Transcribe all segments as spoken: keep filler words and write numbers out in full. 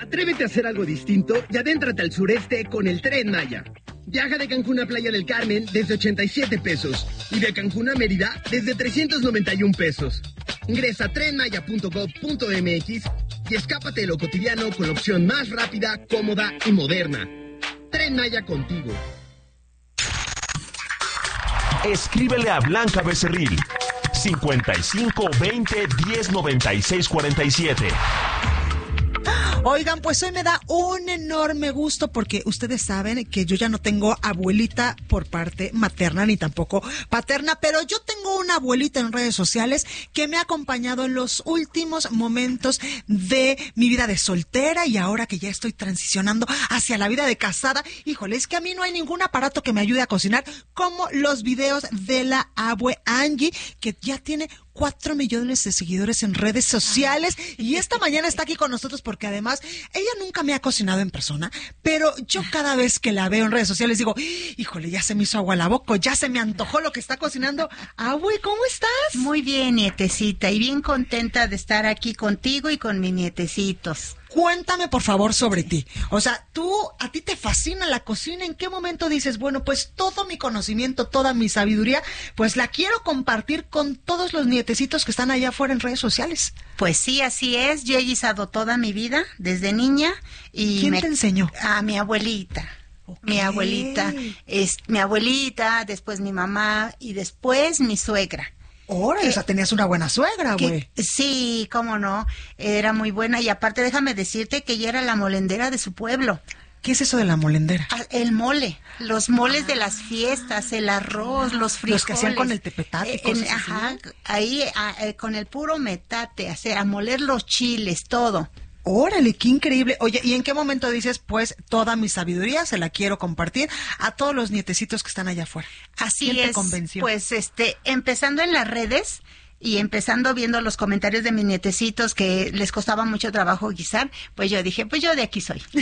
Atrévete a hacer algo distinto y adéntrate al sureste con el Tren Maya. Viaja de Cancún a Playa del Carmen desde ochenta y siete pesos y de Cancún a Mérida desde trescientos noventa y un pesos. Ingresa a tren maya punto gob punto eme equis y escápate de lo cotidiano con la opción más rápida, cómoda y moderna. Tren Maya contigo. Escríbele a Blanca Becerril, cincuenta y cinco veinte diez noventa y seis cuarenta y siete. Oigan, pues hoy me da un enorme gusto porque ustedes saben que yo ya no tengo abuelita por parte materna ni tampoco paterna, pero yo tengo una abuelita en redes sociales que me ha acompañado en los últimos momentos de mi vida de soltera y ahora que ya estoy transicionando hacia la vida de casada. Híjole, es que a mí no hay ningún aparato que me ayude a cocinar como los videos de la abue Angie, que ya tiene cuatro millones de seguidores en redes sociales y esta mañana está aquí con nosotros porque además ella nunca me ha cocinado en persona, pero yo cada vez que la veo en redes sociales digo, híjole, ya se me hizo agua la boca, ya se me antojó lo que está cocinando. Abue, ¿cómo estás? Muy bien, nietecita, y bien contenta de estar aquí contigo y con mis nietecitos. Cuéntame, por favor, sobre ti. O sea, tú, a ti te fascina la cocina. ¿En qué momento dices, bueno, pues todo mi conocimiento, toda mi sabiduría, pues la quiero compartir con todos los nietecitos que están allá afuera en redes sociales? Pues sí, así es. Yo he guisado toda mi vida, desde niña. Y ¿Quién me... te enseñó? A mi abuelita. Okay. Mi abuelita, es mi abuelita, después mi mamá y después mi suegra. Órale, eh, o sea, tenías una buena suegra, güey. Sí, cómo no, era muy buena y aparte déjame decirte que ella era la molendera de su pueblo. ¿Qué es eso de la molendera? Ah, el mole, los moles ah. de las fiestas, el arroz, los frijoles. Los que hacían con el tepetate. Eh, en, ajá, ahí ah, eh, con el puro metate, hacer, a moler los chiles, todo. Órale, qué increíble. Oye, ¿y en qué momento dices, pues, toda mi sabiduría se la quiero compartir a todos los nietecitos que están allá afuera? Así ¿Quién es. te convenció? Pues, este, empezando en las redes y empezando viendo los comentarios de mis nietecitos que les costaba mucho trabajo guisar, pues yo dije, pues yo de aquí soy.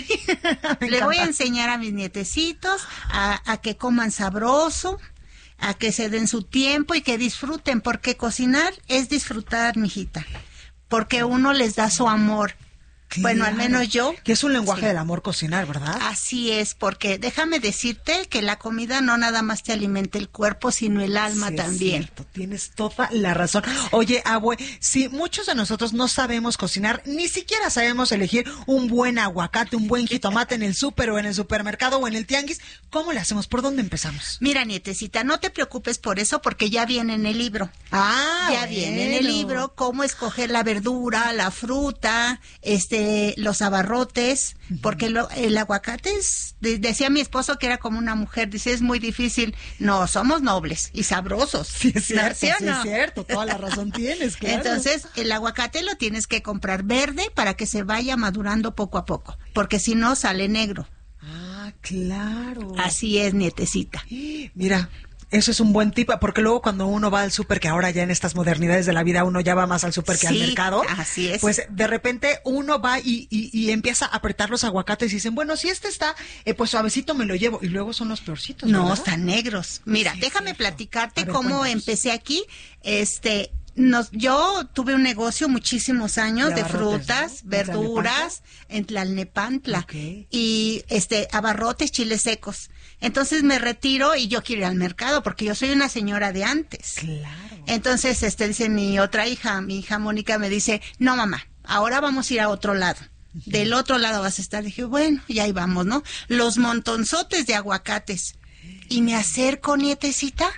Le voy a enseñar a mis nietecitos a, a que coman sabroso, a que se den su tiempo y que disfruten, porque cocinar es disfrutar, mijita, porque uno les da su amor. Claro. Bueno, al menos yo. Que es un lenguaje sí. del amor cocinar, ¿verdad? Así es, porque déjame decirte que la comida no nada más te alimenta el cuerpo, sino el alma sí, también. Es cierto, tienes toda la razón. Oye, abue, si muchos de nosotros no sabemos cocinar, ni siquiera sabemos elegir un buen aguacate, un buen jitomate en el súper o en el supermercado o en el tianguis, ¿cómo le hacemos? ¿Por dónde empezamos? Mira, nietecita, no te preocupes por eso, porque ya viene en el libro. Ah, Ya bueno. viene en el libro cómo escoger la verdura, la fruta, este los abarrotes, porque lo, el aguacate es, de, decía mi esposo que era como una mujer, dice, es muy difícil. No, somos nobles y sabrosos. Sí, es cierto, ¿No, sí, sí no? es cierto, toda la razón tienes, claro. Entonces, el aguacate lo tienes que comprar verde para que se vaya madurando poco a poco, porque si no sale negro. Ah, claro. Así es, nietecita. Mira, eso es un buen tip, porque luego cuando uno va al súper, que ahora ya en estas modernidades de la vida uno ya va más al súper que sí, al mercado, así es. Pues de repente uno va y, y, y empieza a apretar los aguacates y dicen, bueno, si este está, eh, pues suavecito me lo llevo, y luego son los peorcitos, No, ¿verdad? están negros. Mira, sí, déjame cierto. platicarte ver, cómo cuéntanos. empecé aquí. Este, nos, yo tuve un negocio muchísimos años de, de frutas, ¿no? verduras, en Tlalnepantla, okay. y este, abarrotes, chiles secos. Entonces me retiro y yo quiero ir al mercado porque yo soy una señora de antes. Claro. Entonces, este, dice mi otra hija, mi hija Mónica me dice, no mamá, ahora vamos a ir a otro lado. Del otro lado vas a estar. Dije, bueno, y ahí vamos, ¿no? Los montonzotes de aguacates. Y me acerco, nietecita.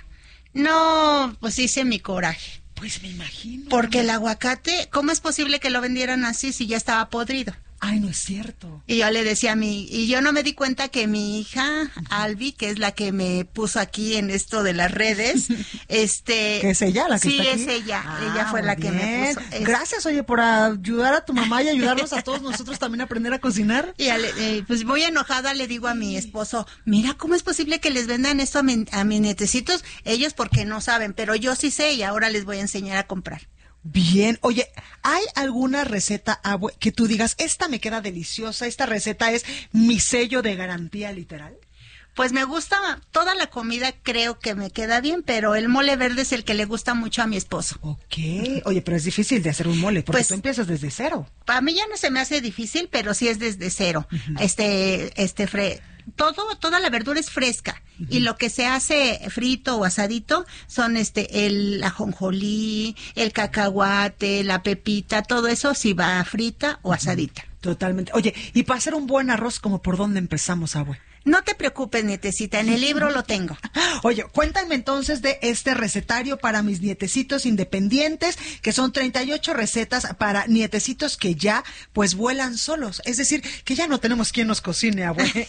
No, pues hice mi coraje. Pues me imagino. Porque el aguacate, ¿cómo es posible que lo vendieran así si ya estaba podrido? Ay, no es cierto. Y yo le decía a mi, y yo no me di cuenta que mi hija, uh-huh. Albi, que es la que me puso aquí en esto de las redes, este... ¿Que es ella la que sí, está aquí? Sí, es ella, ah, ella fue la bien. que me puso. Es... Gracias, oye, por ayudar a tu mamá y ayudarnos a todos nosotros también a aprender a cocinar. Y ale, eh, pues muy enojada le digo a mi esposo, mira, ¿cómo es posible que les vendan esto a, mi, a mis nietecitos? Ellos porque no saben, pero yo sí sé y ahora les voy a enseñar a comprar. Bien, oye, ¿hay alguna receta, abue, que tú digas, esta me queda deliciosa, esta receta es mi sello de garantía literal? Pues me gusta toda la comida, creo que me queda bien, pero el mole verde es el que le gusta mucho a mi esposo. Ok. Oye, pero es difícil de hacer un mole, porque Pues, tú empiezas desde cero. Para mí ya no se me hace difícil, pero sí es desde cero. Uh-huh. Este, este, fre todo, toda la verdura es fresca. Uh-huh. Y lo que se hace frito o asadito son este, el ajonjolí, el cacahuate, la pepita, todo eso sí va frita o asadita. Totalmente. Oye, y para hacer un buen arroz, ¿como por dónde empezamos, abue? No te preocupes, nietecita, en el libro lo tengo. Oye, cuéntame entonces de este recetario para mis nietecitos independientes, que son treinta y ocho recetas para nietecitos que ya, pues, vuelan solos. Es decir, que ya no tenemos quien nos cocine, abue.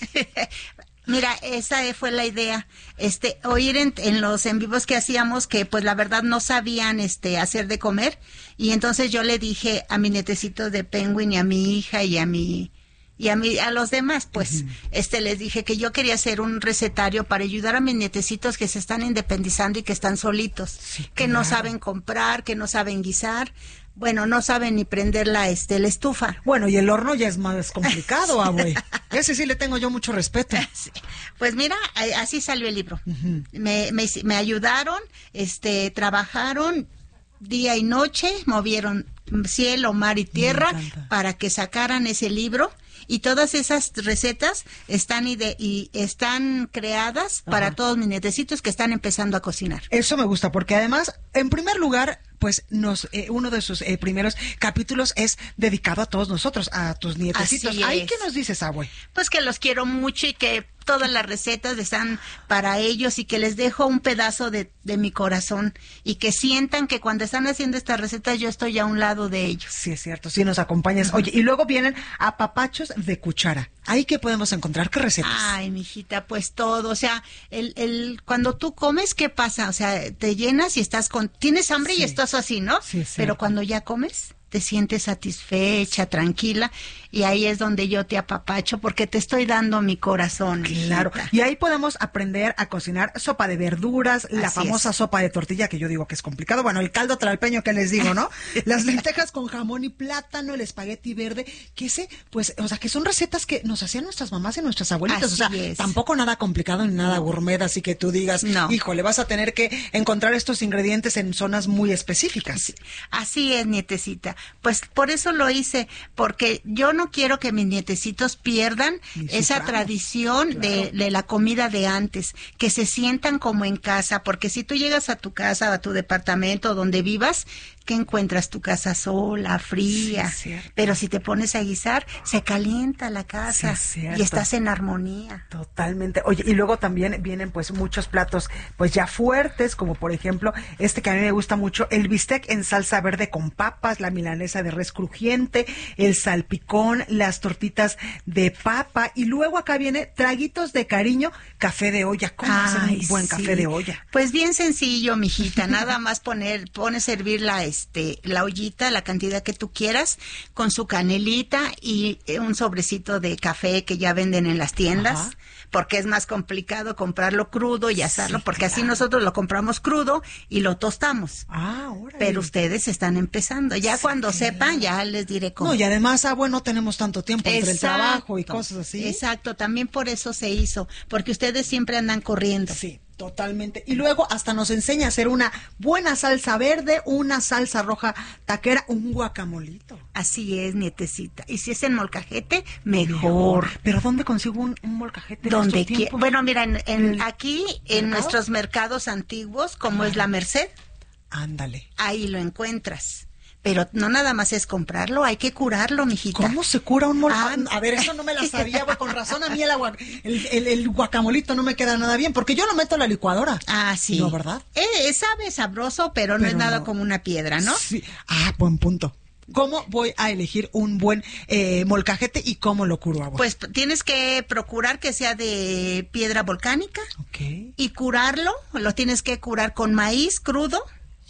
Mira, esa fue la idea, este, oír en, en los en vivos que hacíamos que, pues, la verdad no sabían, este, hacer de comer, y entonces yo le dije a mi nietecito de Penguin y a mi hija y a mi y a mí, a los demás, pues, uh-huh. este, les dije que yo quería hacer un recetario para ayudar a mis nietecitos que se están independizando y que están solitos, sí, que claro. no saben comprar, que no saben guisar. Bueno, no saben ni prender la, este, la estufa. Bueno, y el horno ya es más complicado, abue. Ese sí le tengo yo mucho respeto. Sí. Pues mira, así salió el libro. Uh-huh. me, me, me ayudaron, este, trabajaron día y noche, movieron cielo, mar y tierra para que sacaran ese libro. Y todas esas recetas están ide y están creadas Ajá. para todos mis nietecitos que están empezando a cocinar. Eso me gusta, porque además, en primer lugar, pues nos eh, uno de sus eh, primeros capítulos es dedicado a todos nosotros, a tus nietecitos. ¿Ay, qué nos dices, abue? Pues que los quiero mucho y que todas las recetas están para ellos y que les dejo un pedazo de, de mi corazón y que sientan que cuando están haciendo estas recetas yo estoy a un lado de ellos. Sí, es cierto, sí nos acompañas. Oye, y luego vienen apapachos de cuchara. ¿Ahí qué podemos encontrar? ¿Qué recetas? Ay, mijita, pues todo, o sea, el, el, cuando tú comes, ¿qué pasa? O sea, te llenas y estás con, tienes hambre sí. y estás así, ¿no? Sí, sí. Pero cuando ya comes, te sientes satisfecha, tranquila, y ahí es donde yo te apapacho porque te estoy dando mi corazón. Claro, hijita. Y ahí podemos aprender a cocinar sopa de verduras, la Así famosa es. sopa de tortilla, que yo digo que es complicado, bueno, el caldo tlalpeño que les digo, ¿no? Las lentejas con jamón y plátano, el espagueti verde, que ese, pues, o sea, que son recetas que nos hacían nuestras mamás y nuestras abuelitas, Así o sea, es. tampoco nada complicado ni nada gourmet, así que tú digas, no. híjole, vas a tener que encontrar estos ingredientes en zonas muy específicas. Así es, nietecita. Pues por eso lo hice, porque yo no quiero que mis nietecitos pierdan esa tramo. tradición claro. de, de la comida de antes, que se sientan como en casa, porque si tú llegas a tu casa, a tu departamento, donde vivas, ¿qué encuentras? Tu casa sola, fría, sí, pero si te pones a guisar, se calienta la casa sí, y estás en armonía. Totalmente. Oye, y luego también vienen pues muchos platos pues ya fuertes, como por ejemplo este que a mí me gusta mucho, el bistec en salsa verde con papas, la milanesa de res crujiente, el salpicón, las tortitas de papa, y luego acá viene traguitos de cariño, café de olla. ¿Cómo Ay, hacer un buen sí. café de olla? Pues bien sencillo, mijita, nada más poner, pones a servir la este la ollita, la cantidad que tú quieras, con su canelita y un sobrecito de café que ya venden en las tiendas. Ajá. Porque es más complicado comprarlo crudo y asarlo, sí, porque claro. así nosotros lo compramos crudo y lo tostamos. Ah, órale. Pero ustedes están empezando. Ya sí, cuando claro. sepan, ya les diré cómo. No, y además, ah, bueno, no tenemos tanto tiempo entre Exacto. el trabajo y cosas así. Exacto, también por eso se hizo, porque ustedes siempre andan corriendo. Sí. Totalmente. Y luego hasta nos enseña a hacer una buena salsa verde, una salsa roja taquera, un guacamolito. Así es, nietecita. Y si es en molcajete, mejor. mejor. ¿Pero dónde consigo un, un molcajete? Donde quiera. Bueno, mira, en, en aquí, en ¿mercado? Nuestros mercados antiguos, como ah. es la Merced. Ándale. Ahí lo encuentras. Pero no nada más es comprarlo, hay que curarlo, mijita. ¿Cómo se cura un molcajete? Ah, a ver, eso no me la sabía, güey, con razón a mí el, agua, el, el, el guacamolito no me queda nada bien, porque yo lo meto a la licuadora. Ah, sí. No, ¿verdad? Eh, sabe sabroso, pero, pero no es nada no. como una piedra, ¿no? Sí. Ah, buen punto. ¿Cómo voy a elegir un buen eh, molcajete y cómo lo curo, agua? Pues tienes que procurar que sea de piedra volcánica. Ok. Y curarlo, lo tienes que curar con maíz crudo.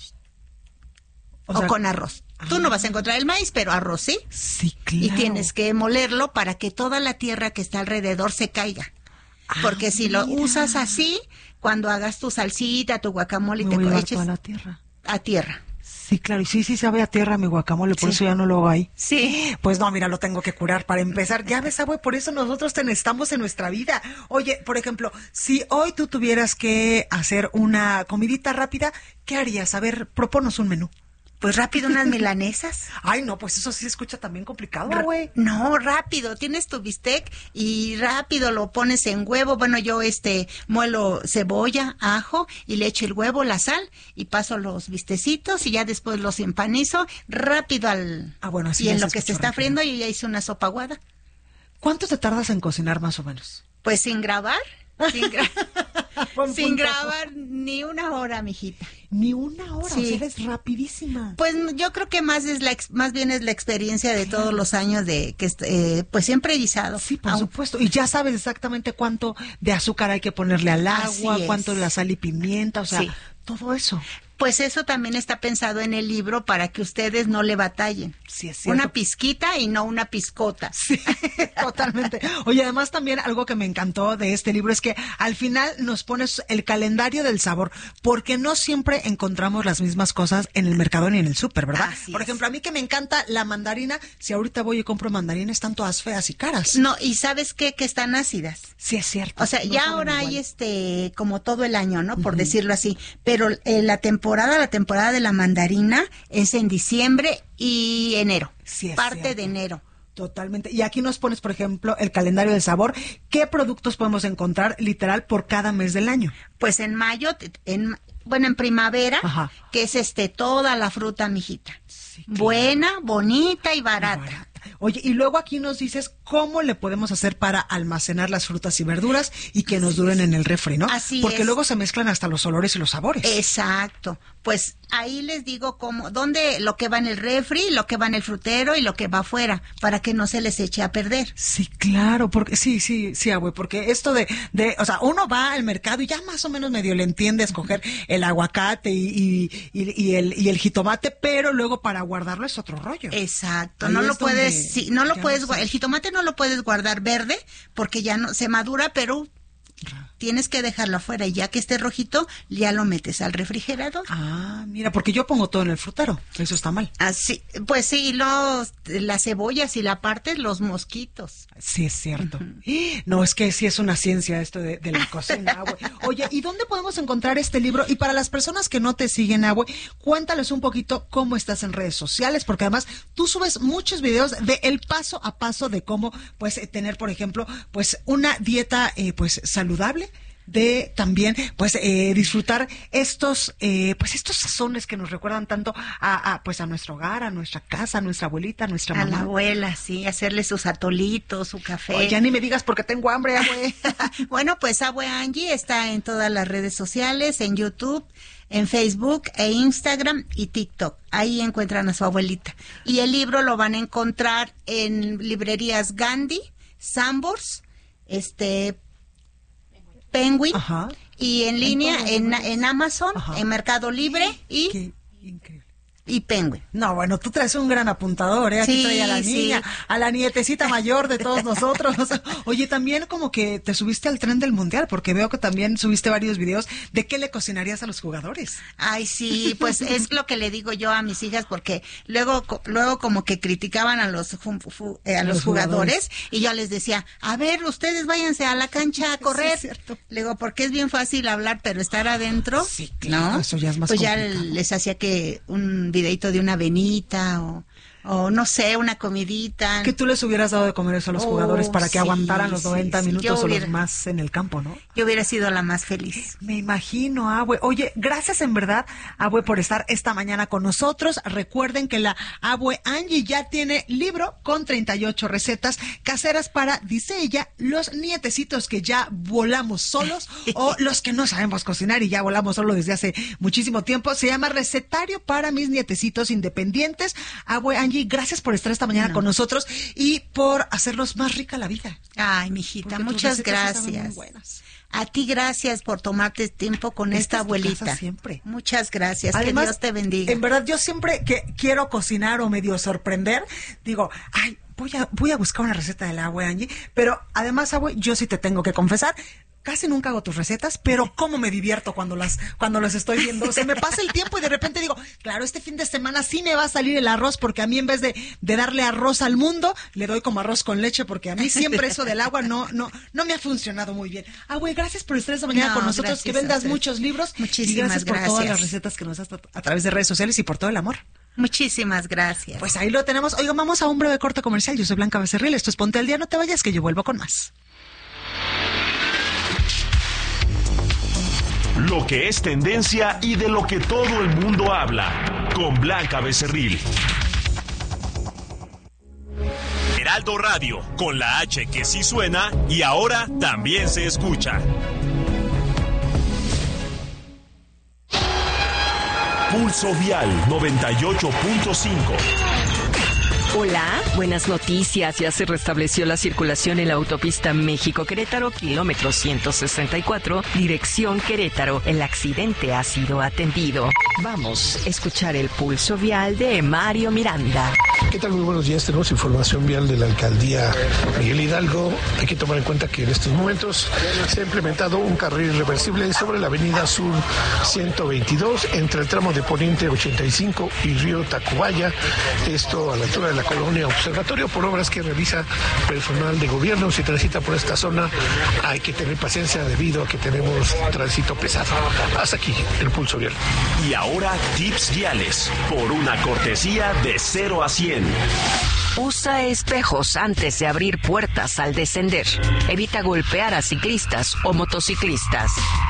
O, sea, o con arroz. Ah. Tú no vas a encontrar el maíz, pero arroz sí. Sí, claro. Y tienes que molerlo para que toda la tierra que está alrededor se caiga. Ah, porque si mira. lo usas así, cuando hagas tu salsita, tu guacamole, Me te voy a eches a la tierra. A tierra. Sí. Sí, claro, y sí, sí sabe a tierra mi guacamole, por Sí. eso ya no lo hago ahí. Sí. Pues no, mira, lo tengo que curar para empezar. Ya ves, abue, por eso nosotros te necesitamos en nuestra vida. Oye, por ejemplo, si hoy tú tuvieras que hacer una comidita rápida, ¿qué harías? A ver, propónnos un menú. Pues rápido unas milanesas. Ay, no, pues eso sí se escucha también complicado, Ra- güey. No, rápido, tienes tu bistec y rápido lo pones en huevo. Bueno, yo este muelo cebolla, ajo y le echo el huevo, la sal y paso los bistecitos y ya después los empanizo rápido al Ah, bueno, así y ya en se lo que se escuchó está rápido. friendo yo ya hice una sopa aguada. ¿Cuánto te tardas en cocinar más o menos? Pues sin grabar, sin, gra- Buen sin punto. grabar ni una hora, mijita. Ni una hora, Sí. o sea, eres rapidísima. Pues yo creo que más es la ex- más bien es la experiencia de todos los años de que est- eh, pues siempre he guisado. Sí, por Aun- supuesto. Y ya sabes exactamente cuánto de azúcar hay que ponerle al Así agua, es. cuánto de la sal y pimienta, o sea, Sí. todo eso. Pues eso también está pensado en el libro para que ustedes no le batallen. Sí, es cierto. Una pizquita y no una piscota. Sí, totalmente. Oye, además también algo que me encantó de este libro es que al final nos pones el calendario del sabor, porque no siempre encontramos las mismas cosas en el mercado ni en el súper, ¿verdad? Así Por es. ejemplo, a mí que me encanta la mandarina, si ahorita voy y compro mandarinas, están todas feas y caras. No, y ¿sabes qué? Que están ácidas. Sí, es cierto. O sea, No ya saben ahora hay igual. este, como todo el año, ¿no? Por decirlo así. Pero eh, la temporada, la temporada de la mandarina es en diciembre y enero. Sí, es parte cierto. de enero. Totalmente. Y aquí nos pones, por ejemplo, el calendario del sabor. ¿Qué productos podemos encontrar literal por cada mes del año? Pues en mayo, te- en, bueno, en primavera, Ajá. que es este, toda la fruta, mijita. Sí, claro. Buena, bonita y barata. Barata. Oye, y luego aquí nos dices cómo le podemos hacer para almacenar las frutas y verduras y que nos duren en el refri, ¿no? Así Porque es. luego se mezclan hasta los olores y los sabores. Exacto. Pues ahí les digo cómo, dónde lo que va en el refri, lo que va en el frutero y lo que va afuera, para que no se les eche a perder. Sí, claro, porque sí, sí, sí, abue, porque esto de, de, o sea, uno va al mercado y ya más o menos medio le entiende escoger el aguacate y, y, y, y el, y el jitomate, pero luego para guardarlo es otro rollo. Exacto. Ahí no es lo puedes, donde sí, no lo ya puedes, no gua- sé. el jitomate no lo puedes guardar verde porque ya no se madura, pero tienes que dejarlo afuera y ya que esté rojito, ya lo metes al refrigerador. Ah, mira, porque yo pongo todo en el frutero, eso está mal. Así, pues sí, y los, las cebollas y la parte, los mosquitos. Sí, es cierto. No, es que sí es una ciencia esto de, de la cocina, Abue. Oye, ¿y dónde podemos encontrar este libro? Y para las personas que no te siguen, Abue, cuéntales un poquito cómo estás en redes sociales, porque además tú subes muchos videos de el paso a paso de cómo, pues, eh, tener, por ejemplo, pues, una dieta, eh, pues, saludable, de también pues eh, disfrutar estos eh, pues estos sazones que nos recuerdan tanto a, a pues a nuestro hogar, a nuestra casa, a nuestra abuelita, a nuestra A mamá. la abuela, sí, hacerle sus atolitos, su café. Oye, ya ni me digas porque tengo hambre, abue. Bueno, pues Abue Angie está en todas las redes sociales, en YouTube, en Facebook e Instagram y TikTok. Ahí encuentran a su abuelita. Y el libro lo van a encontrar en librerías Gandhi, Sambors, este Penguin Ajá. y en En línea todos en, lados. en Amazon, Ajá. en Mercado Libre y, Qué increíble. y Penguin. No, bueno, tú traes un gran apuntador, ¿eh? Aquí Sí, trae a la sí. niña, a la nietecita mayor de todos nosotros. Oye, también como que te subiste al tren del mundial, porque veo que también subiste varios videos de qué le cocinarías a los jugadores. Ay, sí, pues es lo que le digo yo a mis hijas porque luego co- luego como que criticaban a los fu- fu- eh, a los, Los jugadores, jugadores. y yo les decía, a ver, ustedes váyanse a la cancha a Sí, correr. es cierto. Le digo, porque es bien fácil hablar, pero estar adentro, Sí, claro, ¿no? eso ya es más Pues ya complicado. les hacía que un videito de una avenita o o no sé, una comidita. Que tú les hubieras dado de comer eso a los Oh, jugadores para que sí, aguantaran los sí, noventa sí. minutos Yo o hubiera- los más en el campo, ¿no? Yo hubiera sido la más feliz. Me imagino, Abue. Oye, gracias en verdad, Abue, por estar esta mañana con nosotros. Recuerden que la Abue Angie ya tiene libro con treinta y ocho recetas caseras para, dice ella, los nietecitos que ya volamos solos o los que no sabemos cocinar y ya volamos solo desde hace muchísimo tiempo. Se llama Recetario para mis nietecitos independientes. Abue Angie, gracias por estar esta mañana No. con nosotros y por hacernos más rica la vida. Ay, mijita, Porque tus muchas recetas sí saben muy gracias. buenas. A ti gracias por tomarte tiempo con Esta esta es tu casa abuelita. siempre. Muchas gracias. Además, que Dios te bendiga. En verdad, yo siempre que quiero cocinar o medio sorprender, digo, ay, voy a, voy a buscar una receta del Abue Angie, pero además, Abue, yo sí te tengo que confesar, casi nunca hago tus recetas, pero cómo me divierto cuando las cuando las estoy viendo. O sea, me pasa el tiempo y de repente digo, claro, este fin de semana sí me va a salir el arroz, porque a mí en vez de, de darle arroz al mundo, le doy como arroz con leche, porque a mí siempre eso del agua no no no me ha funcionado muy bien. Ah, güey, gracias por estar esta mañana no, con nosotros, que vendas muchos libros. Muchísimas y gracias por gracias. todas las recetas que nos das a través de redes sociales y por todo el amor. Muchísimas gracias. Pues ahí lo tenemos. Oigan, vamos a un breve corte comercial. Yo soy Blanca Becerril, esto es Ponte al Día, no te vayas que yo vuelvo con más. Lo que es tendencia y de lo que todo el mundo habla. Con Blanca Becerril. Heraldo Radio, con la H que sí suena y ahora también se escucha. Pulso Vial noventa y ocho punto cinco. Hola, buenas noticias. Ya se restableció la circulación en la autopista México-Querétaro, kilómetro ciento sesenta y cuatro, dirección Querétaro. El accidente ha sido atendido. Vamos a escuchar el pulso vial de Mario Miranda. ¿Qué tal? Muy buenos días. Tenemos información vial de la alcaldía Miguel Hidalgo. Hay que tomar en cuenta que en estos momentos se ha implementado un carril reversible sobre la avenida Sur ciento veintidós entre el tramo de Poniente ochenta y cinco y Río Tacubaya. Esto a la altura de la colonia Observatorio, por obras que realiza personal de gobierno. Si transita por esta zona hay que tener paciencia debido a que tenemos tránsito pesado. Hasta aquí el pulso vial. Y ahora tips viales por una cortesía de cero a cien. Usa espejos antes de abrir puertas al descender. Evita golpear a ciclistas o motociclistas.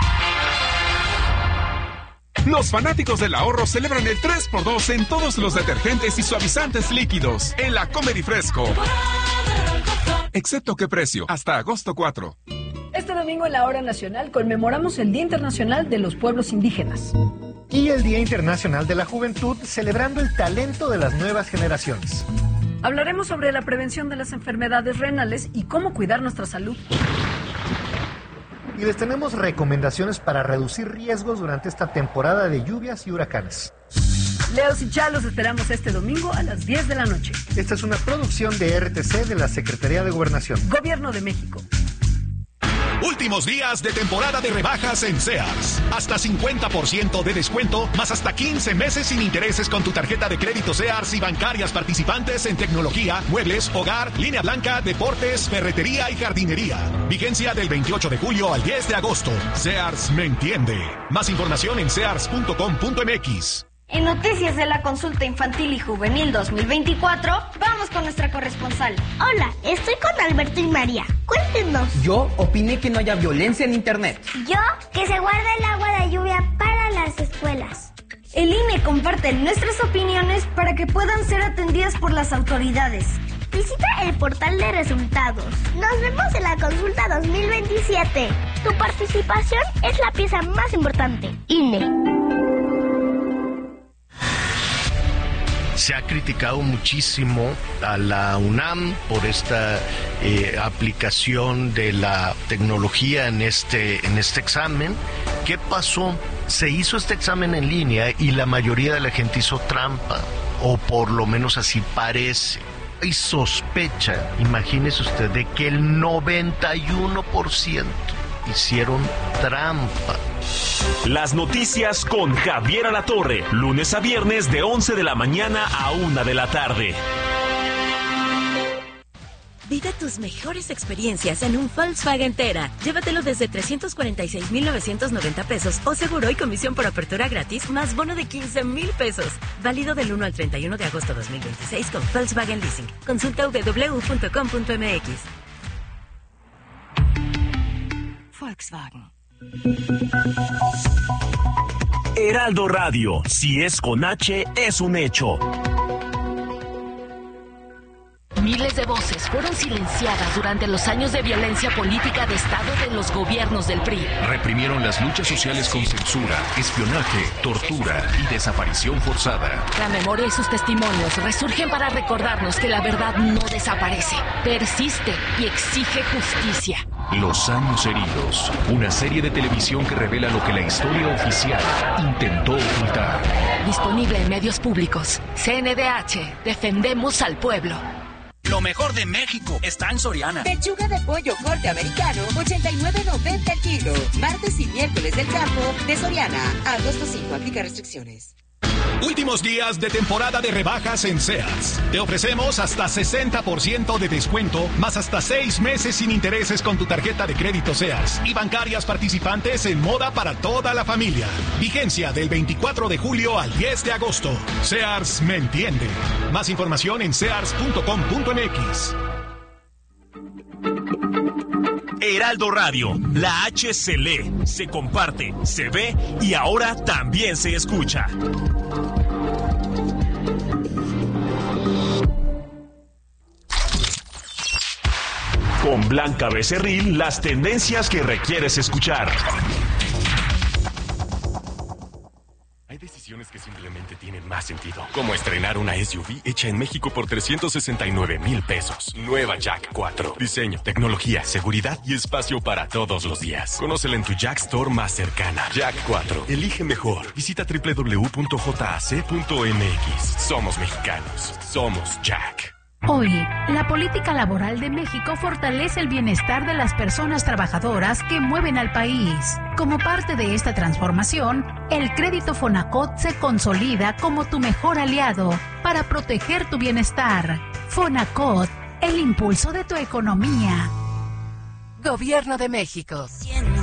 Los fanáticos del ahorro celebran el tres por dos en todos los detergentes y suavizantes líquidos en la Comer y Fresco. Excepto qué precio, hasta agosto cuatro. Este domingo en la Hora Nacional conmemoramos el Día Internacional de los Pueblos Indígenas. Y el Día Internacional de la Juventud, celebrando el talento de las nuevas generaciones. Hablaremos sobre la prevención de las enfermedades renales y cómo cuidar nuestra salud. Y les tenemos recomendaciones para reducir riesgos durante esta temporada de lluvias y huracanes. Leos y Chalos esperamos este domingo a las diez de la noche. Esta es una producción de R T C de la Secretaría de Gobernación. Gobierno de México. Últimos días de temporada de rebajas en Sears. Hasta cincuenta por ciento de descuento, más hasta quince meses sin intereses con tu tarjeta de crédito Sears y bancarias participantes en tecnología, muebles, hogar, línea blanca, deportes, ferretería y jardinería. Vigencia del veintiocho de julio al diez de agosto. Sears me entiende. Más información en sears punto com punto m x. En Noticias de la Consulta Infantil y Juvenil dos mil veinticuatro, vamos con nuestra corresponsal. Hola, estoy con Alberto y María. Cuéntenos. Yo opiné que no haya violencia en Internet. Yo, que se guarde el agua de lluvia para las escuelas. El I N E comparte nuestras opiniones para que puedan ser atendidas por las autoridades. Visita el portal de resultados. Nos vemos en la Consulta dos mil veintisiete. Tu participación es la pieza más importante. I N E. Se ha criticado muchísimo a la UNAM por esta eh, aplicación de la tecnología en este, en este examen. ¿Qué pasó? Se hizo este examen en línea y la mayoría de la gente hizo trampa, o por lo menos así parece. Hay sospecha, imagínese usted, de que el noventa y uno por ciento hicieron trampa. Las noticias con Javier Alatorre, lunes a viernes de once de la mañana a una de la tarde. Vive tus mejores experiencias en un Volkswagen Tera. Llévatelo desde trescientos cuarenta y seis mil novecientos noventa pesos o seguro y comisión por apertura gratis más bono de quince mil pesos. Válido del uno al treinta y uno de agosto de dos mil veintiséis con Volkswagen Leasing. Consulta doble u doble u doble u punto com punto m x. Volkswagen. Heraldo Radio, si es con H, es un hecho. Miles de voces fueron silenciadas durante los años de violencia política de Estado de los gobiernos del P R I. Reprimieron las luchas sociales con censura, espionaje, tortura y desaparición forzada. La memoria y sus testimonios resurgen para recordarnos que la verdad no desaparece, persiste y exige justicia. Los años heridos, una serie de televisión que revela lo que la historia oficial intentó ocultar. Disponible en medios públicos. C N D H, defendemos al pueblo. Lo mejor de México está en Soriana. Pechuga de pollo corte americano, ochenta y nueve noventa el kilo. Martes y miércoles del campo de Soriana. Agosto cinco, aplica restricciones. Últimos días de temporada de rebajas en Sears. Te ofrecemos hasta sesenta por ciento de descuento, más hasta seis meses sin intereses con tu tarjeta de crédito Sears y bancarias participantes en moda para toda la familia. Vigencia del veinticuatro de julio al diez de agosto. Sears me entiende. Más información en sears punto com punto m x. Heraldo Radio, la H se lee, se comparte, se ve y ahora también se escucha. Con Blanca Becerril, las tendencias que requieres escuchar. Hay decisiones que simplemente tienen más sentido, como estrenar una S U V hecha en México por trescientos sesenta y nueve mil pesos. Nueva Jack cuatro. Diseño, tecnología, seguridad y espacio para todos los días. Conócela en tu Jack Store más cercana. Jack cuatro. Elige mejor. Visita doble u doble u doble u punto j a c punto m x. Somos mexicanos. Somos Jack. Hoy, la política laboral de México fortalece el bienestar de las personas trabajadoras que mueven al país. Como parte de esta transformación, el crédito Fonacot se consolida como tu mejor aliado para proteger tu bienestar. Fonacot, el impulso de tu economía. Gobierno de México.